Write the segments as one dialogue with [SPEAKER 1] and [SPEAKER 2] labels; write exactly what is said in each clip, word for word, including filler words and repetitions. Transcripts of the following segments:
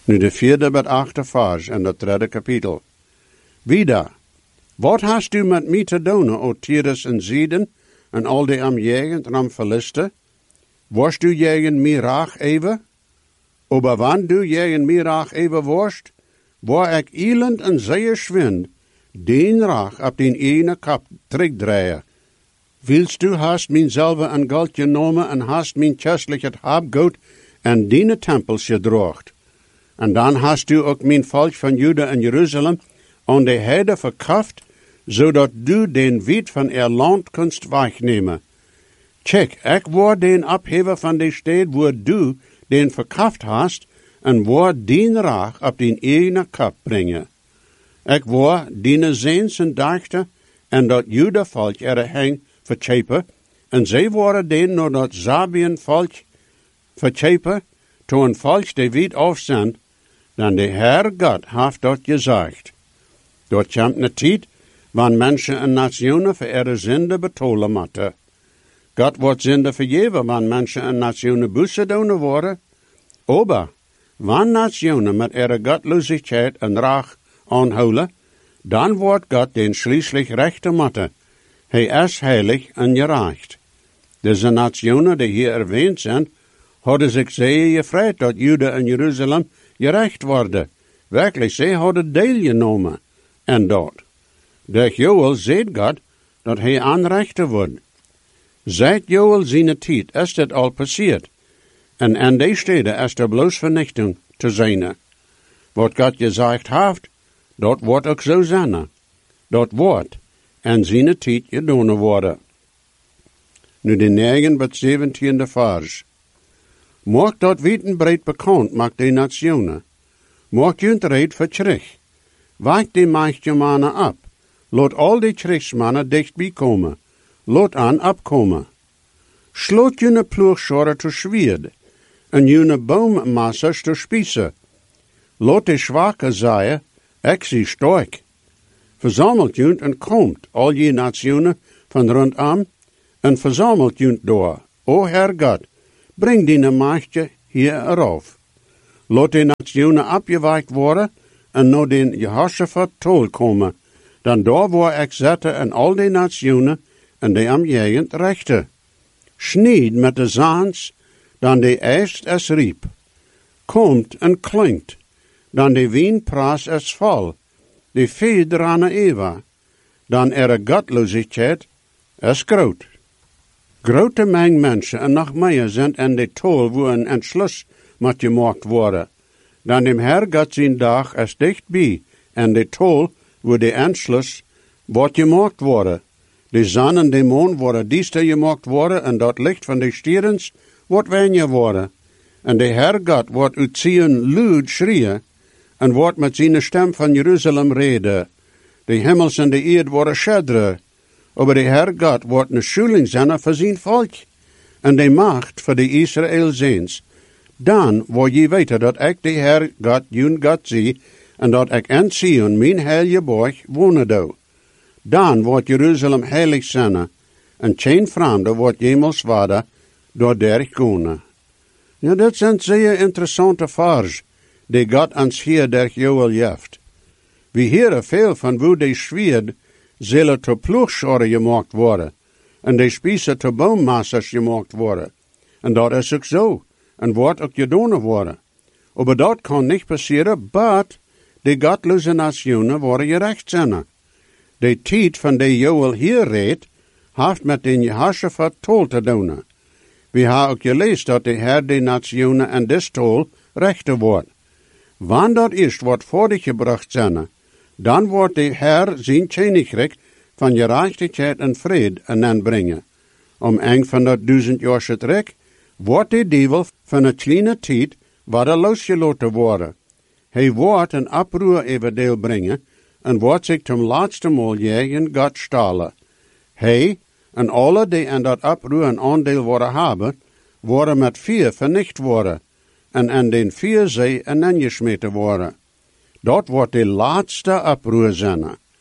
[SPEAKER 1] Nu de vierde met achte vers in het derde kapitel. Wieder, wat hast du met mij te doen, o Tyrus en Sidon, en al die am jegend en am Philisten? Worst du jegen mij raag even? Aber wann du jegen mij raag even worst, waar ik elend en zeer schwind, den raag op den ene kap terugdraaien. Willst du hast mijn zelve en gold genomen en hast mijn chestlich het habgoed en dine tempels gedroogd. En dan hast du ook mijn volk van Juda en Jeruzalem aan de heide verkauft, zodat du den wit van er land kunst wegnemen. Check, ik word den abhever van de stad waar du den verkauft hast, en word den raag op den ene kap brengen. Ik word dine zeens en dachten, en dat Juda volk er heen verchepen, en zij worden den door dat Zabien volk verchepen, to een volk de wit afzendt, dan de Heer God heeft dat gezegd. Dort komt een tijd, wanneer mensen en nationen voor ihre zinde betolen moeten. God wordt zinde vergeven, wanneer mensen en nationen busse doen worden. Aber, wanneer nationen met ihre gottlosigheid en raag aanhouden, dan wordt God den schließlich rechte moeten. Hij is heilig en gerecht. Deze nationen die hier erwähnt zijn, hadden zich zeer gevreid dat Juda en Jeruzalem gerecht worden. Werkelijk, zij hadden deel genomen. En dat. Door Joel zegt God dat hij aanrechten wordt. Seit Joel zijn tijd is dit al passiert. En aan die steden is er bloos vernichting te zijn. Wat God gezegd heeft, dat wordt ook zo zijn. Dat wordt en zijn tijd gedaan worden. Nu de negen tot zeventiende vers. Maak dat wijdend bekend, maak de nationen. Maak junt reed voor terug. Wacht die machtjemannen ab. Laat al die krigsmannen dichtbij komen. Laat aan opkomen. Sloot jene ploegscharen te zwierd. En jene boommassers te spiezen. Laat de zwakke zeggen, ik zie sterk. Verzamelt junt en komt, al je nationen van rondom, en verzamelt junt door. O Herr God, breng die machtje hier eraf. Laat de nationen afgewaakt worden, en naar den Jehoshaphat tol komen, dan daar waar ik zette en al die nationen, en de omjegend rechte. Schnied met de zaans, dan de eest es riep. Komt en klinkt, dan de wienpraas es vol, de veedrane Eva, dan er gottlosigheid es groot. Grote meng mensen en nog meer zijn in de tol waar een entschluss moet gemaakt worden. Dan dem Herr God zijn dag is dichtbij, en de tol waar de entschluss wordt gemaakt worden. De zon en de maan worden diester gemaakt worden, en dat licht van de stierens wordt weniger worden. En de Herr God wordt uit zijn luid schreeuwen, en wordt met zijn stem van Jeruzalem reden. De hemels en de eerd worden schedderen. Aber de Herr God wordt een schuling zijn voor zijn volk, en de macht voor de Israël zijns. Dan wil je weten dat ik de Heer God, jun God zie, en dat ik in Sion mijn heilige borg wonen doe. Dan wordt Jeruzalem heilig zijn, en geen vreemde wordt jemals vader door der konen. Ja, dat zijn zeer interessante vers, die God ons hier der Joel geeft. We horen veel van hoe de zwierd zullen te ploegscharen gemaakt worden, en de spiezen te boommassers gemaakt worden. En dat is ook zo. En wordt ook gedaan worden. Maar dat kan niet passeren, but de godloze nationen worden gerecht zijn. De tijd van de Joel hier redt, heeft met de Jehoshaphat tol te doen. We hebben ook gelezen dat de Heer de nationen en des tol rechten wordt. Wanneer dat is, wordt voortgebracht zijn, dan wordt de Heer zijn koninkrijk van gerechtigheid en vrede aanbrengen. Om een van dat duizend jaar trek, wordt de duivel van een kleine tijd worden losgelaten worden. Hij wordt een oproer everdeel brengen en wordt zich ten laatste maal tegen God stalen. Hij en alle die in dat oproer een aandeel worden hebben, worden met vuur vernicht worden en in den vuurzee ineengesmeten worden. Dat wordt de laatste oproer zijn.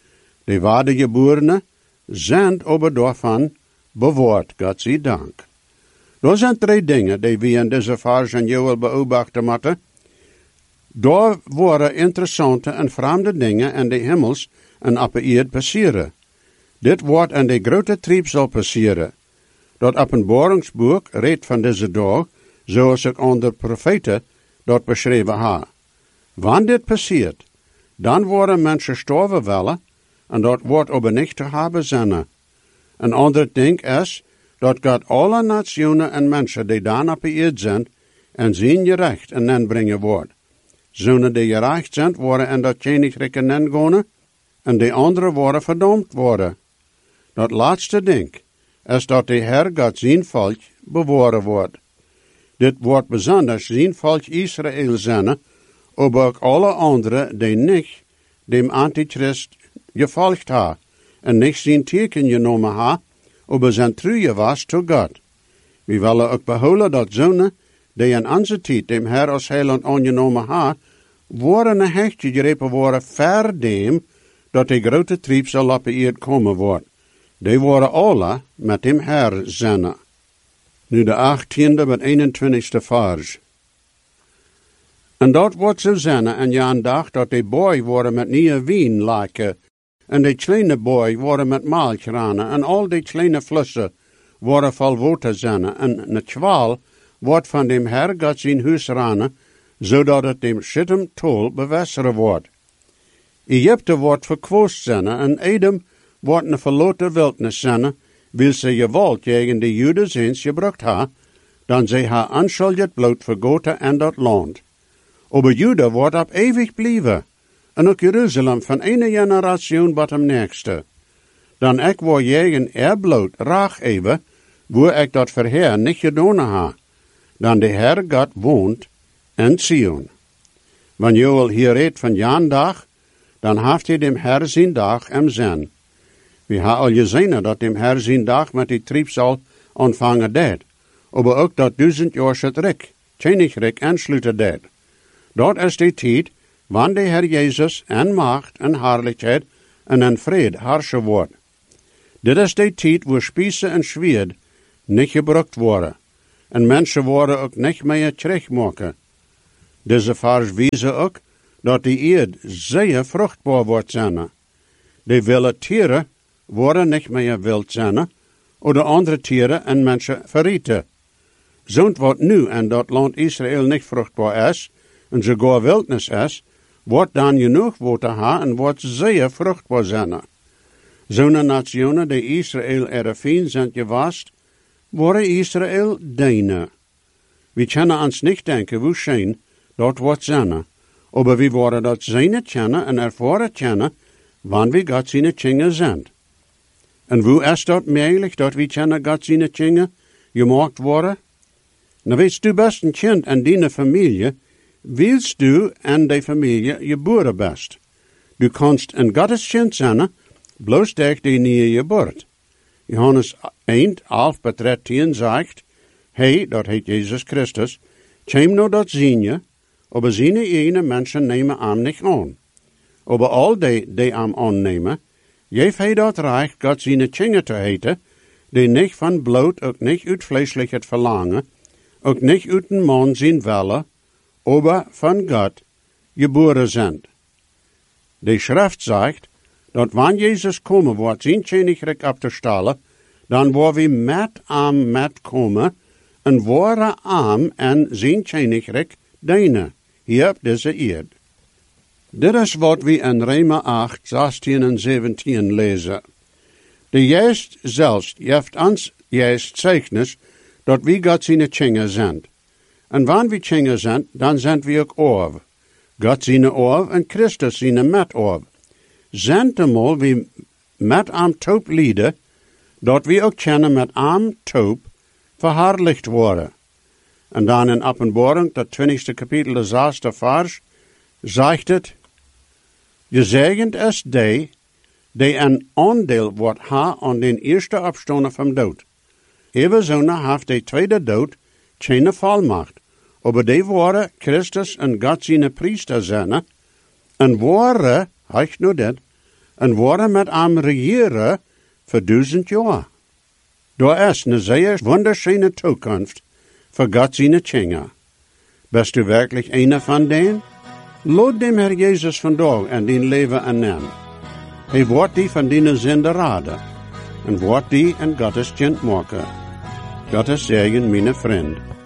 [SPEAKER 1] De wedergeborenen zijn over daarvan bewaard, God zij dank. Er zijn drie dingen die we in deze vers van Joel beobachten moeten. Daar worden interessante en vreemde dingen in de hemels en op de aarde passeren. Dit wordt in de grote trieb zal passeren. Dat openbaringsboek redt van deze dag, zoals ik onder profeten dat beschreven ha. Wanneer dit passeert, dan worden mensen sterven willen, en dat wordt aber niet te hebben zijn. Een ander ding is, dat God alle nationen en mensen die dan op de aarde zijn, en zijn gerecht en nen brengen wordt. Zonen die gerecht zijn, worden in dat koninkrijk nen gaan, en de anderen worden verdomd worden. Dat laatste ding is dat de Heer God zijn volk bewaren wordt. Dit wordt besonders zijn volk Israël zijn, maar ook alle anderen die niet dem Antichrist gevolgd ha, en niet zijn teken genomen ha, maar zijn trouw was tot God. We willen ook behouden dat zonen die in onze tijd dem Heer als heiland aangenomen ha, worden een hechtje gegrepen worden ver dem, dat de grote trieb zal op de eerd komen wordt. Die worden alle met dem Heer zijn. Nu de achttiende met eenentwintigste vers. En dat wordt zo zijn en ja een dag dat de boy worden met nieuwe wien lijken, en de kleine boy worden met melk ranen, en al die kleine flussen worden vol water zijn, en een kwaal wordt van dem Heer God zijn huis ranen, zodat het dem schittem tol bewässeren wordt. Egypte wordt verkwoost zijn, en Edom wordt een verloten wildnis zijn, wil ze geweld tegen de Juden zijn gebruikt ha, dan zij haar aanschuldigd bloot vergoten en dat land. Aber Juda wordt op eeuwig blijven, en ook Jeruzalem van ene generatie tot hem nächste. Dan ik word jegen er bloot raag even, wo ik dat verheer niet gedaan ha, dan de Heer God woont in Sion. Wanneer Joel hier redt van Jan dag, dan heeft hij dem Heer zijn dag im zin. We hebben al gezien dat dem Heer zijn dag met die trieb zal ontvangen deed, aber ook dat duizend jaar het rik, koninkrijk aansluiten deed. Dat is de tijd, wanneer de Heer Jezus en macht en heerlijkheid en in vrede heersen wordt. Dit is de tijd waar spiezen en zwaard niet gebruikt worden, en mensen worden ook niet meer terugmaken. Deze vers wijzen ook dat de eerd zeer vruchtbaar wordt zijn. De wilde tieren worden niet meer wild zijn, of de andere tieren en mensen verrieten. Zo'n wat nu in dat land Israël niet vruchtbaar is, en sogar wildnis is, wordt dan genoeg water ha en wordt zeer vruchtbaar zijn. Zo'n nationen die Israël erfien zijn gewast, worden Israël deine. We kunnen ons niet denken hoe schijn dat wordt zijn, aber we worden dat zijn kennen en ervaren kennen, wanneer we God zijn kinderen zijn. En hoe is dat mogelijk dat we kennen God zijn kinderen gemaakt worden? Nou weet du best een kind in die familie, willst du en de familie geboren best. Du kannst een Gottes kind zijn, bloos durch die nieuwe geboorte. Johannes één, elf bij dertien zegt, hij, dat heet Jezus Christus, kwam nou dat zien je, aber zijn ene mensen nemen hem niet aan. Aber al die, die hem aannemen, geeft hij dat recht, God zijn kinderen te heten, die niet van bloed, ook niet uit vleeselijk het verlangen, ook niet uit een man zijn willen, aber van God geboren zijn. De schrift zegt, dat wanneer Jezus komen wordt, zijn koninkrijk op te stellen, dan worden we met hem metkomen, en worden hem en zijn koninkrijk dienen, hier op deze aarde. Dit is wat we in Rema acht, zestien en zeventien lezen. De Geest zelfs geeft ons juist zeugnis, dat we God zijn kinderen zijn. En wanneer we kinderen zijn, dan zijn we ook oor. God zijn oor en Christus zijn met oor. Zijn eenmaal we met am toop lieden, dat we ook kennen met am toop verherrlicht worden. En dan in Openbaring, dat twintigste kapitel, de zesde vers, zegt het, gezegend is die, die een aandeel wordt ha aan den eerste opstanden van dood. Evenzo heeft de tweede dood geen volmacht, aber die worden Christus en God zijn priester zijn, en worden, hecht nu dit, en worden met hem regeren voor duizend jaar. Daar is een zeer wunderschöne toekomst voor God zijn kinderen. Bist du werkelijk een van denen? Lood dem Herr Jezus vandaag en dien leven aannemen. Hij wordt die van die zinde raden en wordt die een Gottes kind maken. Gottes zegen, mijn vriend.